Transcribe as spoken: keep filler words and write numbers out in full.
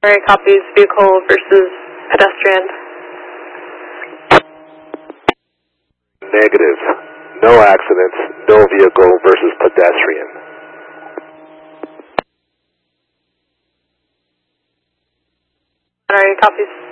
Alright, copies vehicle versus pedestrian. Negative. No accidents, no vehicle versus pedestrian. Alright, copies.